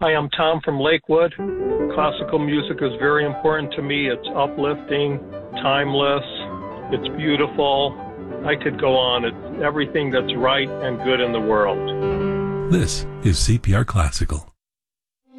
Hi, I'm Tom from Lakewood. Classical music is very important to me. It's uplifting, timeless, it's beautiful. I could go on. It's everything that's right and good in the world. This is CPR Classical.